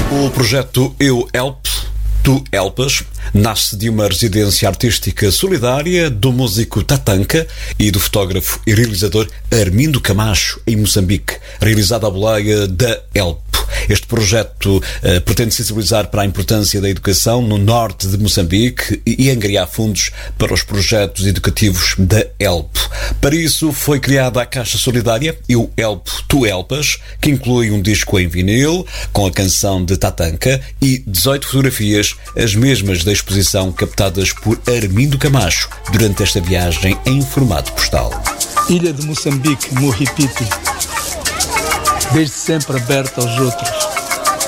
O projeto Eu Help, Tu Helpas nasce de uma residência artística solidária do músico Tatanka e do fotógrafo e realizador Armindo Camacho, em Moçambique, realizado à boleia da Help. Este projeto pretende sensibilizar para a importância da educação no norte de Moçambique e angariar fundos para os projetos educativos da Help. Para isso foi criada a Caixa Solidária Eu Help, Tu Helpas, que inclui um disco em vinil com a canção de Tatanka e 18 fotografias, as mesmas da exposição captadas por Armindo Camacho durante esta viagem em formato postal. Ilha de Moçambique, Morripiti, desde sempre aberta aos outros.